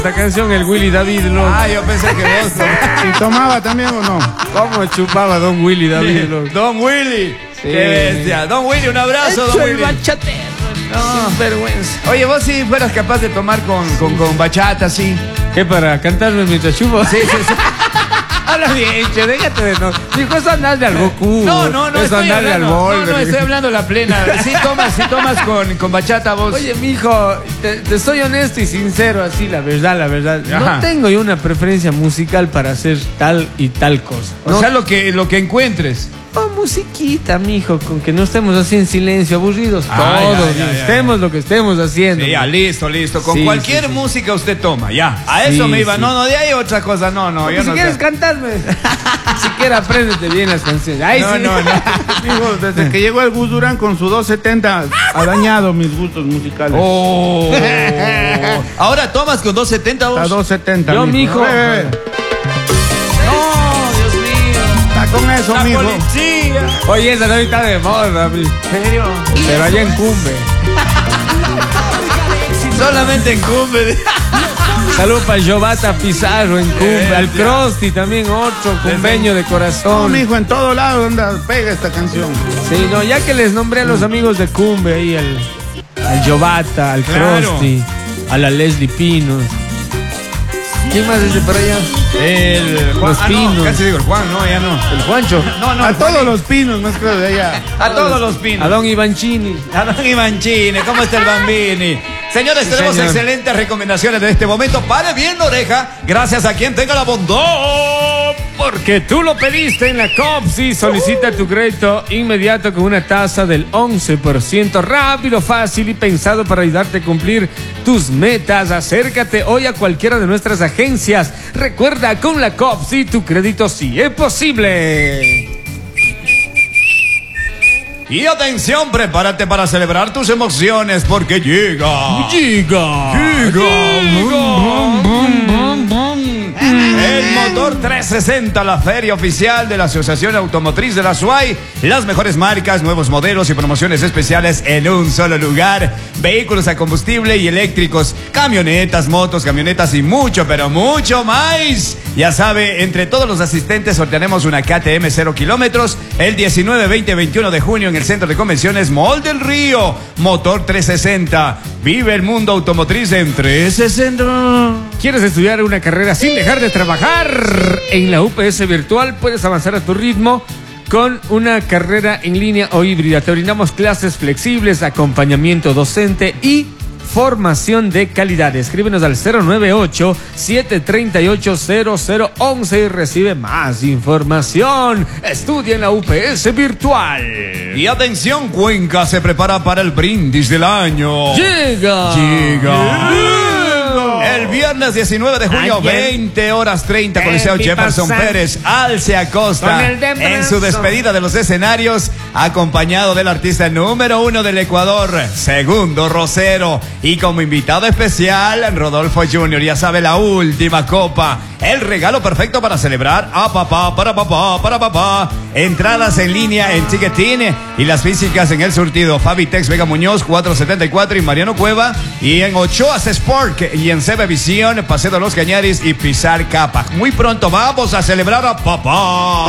esta canción el Willy David, ¿no? Ah, yo pensé que vos. ¿Y tomaba también o no? ¿Cómo chupaba Don Willy David, loco? Don Willy. Sí. Qué bestia. Don Willy, un abrazo, Hecho Don el Willy. bachatero. No. Sin vergüenza. Oye, vos si fueras capaz de tomar con bachata, sí. ¿Qué, para cantarme mientras chupo? Sí, sí, sí. Habla bien, che, déjate de no. Dijo, eso andarle al Goku. No, eso estoy andarle al hablando, Volver. no, estoy hablando la plena. Si tomas con bachata vos. Oye, mijo, te soy honesto y sincero, así, la verdad, la verdad. Ajá. No tengo yo una preferencia musical para hacer tal y tal cosa. O sea, lo que encuentres. Oh, musiquita, mijo, con que no estemos así en silencio, aburridos todos. ya. Estemos lo que estemos haciendo. Sí, ya, listo. Con Sí, cualquier sí. música usted toma, ya. A eso Sí, me iba. sí. No, de ahí otra cosa. No, Porque yo si no. quieres cantarme, siquiera apréndete bien las canciones. Ay, No, sí. no. Mijo, desde que llegó el Gus Durán con su 270 ha dañado mis gustos musicales. Oh. Ahora tomas con 270 vos. A 270. Yo, mijo. No, Dios mío. Está con eso, La mijo. policía. Oye, esa no está de moda, mi. ¿En serio? Pero allá en Cumbe. Solamente en cumbre. Saludos para Jovata Pizarro en Cumbe. Al Krusty también, otro cumbeño de No, corazón. mijo, en todo lado anda, pega esta canción. Sí, no, ya que les nombré a los amigos de Cumbe ahí, al Jovata, al Claro. Krusty, a la Leslie Pinos. ¿Quién más es de por allá? El Juan. Los Pinos. No, casi digo el Juan, no, ya no. El Juancho. No, A el Juan. todos los pinos, más claro de allá. A todos los pinos. A Don Ivanchini. A Don Ivanchini, ¿cómo está el Bambini? Señores, tenemos señor. excelentes recomendaciones de este momento. Pare bien la oreja, gracias a quien tenga la bondad. Porque tú lo pediste en la COPSI. Solicita tu crédito inmediato con una tasa del 11%. Rápido, fácil y pensado para ayudarte a cumplir tus metas. Acércate hoy a cualquiera de nuestras agencias. Recuerda, con la COPSI tu crédito sí es posible. Y atención, prepárate para celebrar tus emociones porque llega. Llega. El Motor 360, la feria oficial de la Asociación Automotriz de la SUAY. Las mejores marcas, nuevos modelos y promociones especiales en un solo lugar. Vehículos a combustible y eléctricos, camionetas, motos, camionetas y mucho, pero mucho más. Ya sabe, entre todos los asistentes sortearemos una KTM 0 kilómetros el 19, 20, 21 de junio en el Centro de Convenciones Mall del Río. Motor 360. Vive el mundo automotriz en 360. ¿Quieres estudiar una carrera sin dejar de trabajar? En la UPS Virtual puedes avanzar a tu ritmo con una carrera en línea o híbrida. Te brindamos clases flexibles, acompañamiento docente y formación de calidad. Escríbenos al 098-738-0011 y recibe más información. Estudia en la UPS Virtual. Y atención, Cuenca se prepara para el brindis del año. Llega. El viernes 19 de junio, Ayer. 20:30, Coliseo mi Jefferson pasante. Pérez, Alce Acosta, Con el de en su brazo. despedida de los escenarios, acompañado del artista número 1 del Ecuador, Segundo Rosero, y como invitado especial, Rodolfo Junior. Ya sabe, la última copa, el regalo perfecto para celebrar a papá, para papá. Entradas en línea en Ticketin y las físicas en el surtido Fabitex Vega Muñoz 474 y Mariano Cueva, y en Ochoas Sport y en CB Visión, Paseo de los Cañaris y Pisar Capa. Muy pronto vamos a celebrar a papá.